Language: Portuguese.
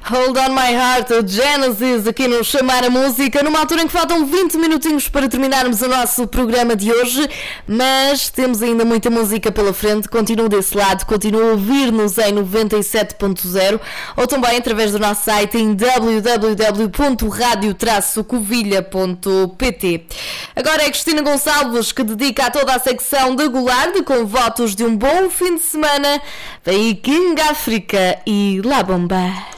Hold on my heart, o Genesis aqui no Chamar a Música, numa altura em que faltam 20 minutinhos para terminarmos o nosso programa de hoje, mas temos ainda muita música pela frente. Continua desse lado, continua a ouvir-nos em 97.0 ou também através do nosso site em www.radio-covilha.pt. Agora é Cristina Gonçalves que dedica a toda a secção de Goulart com votos de um bom fim de semana. Vem aí King África e La Bomba.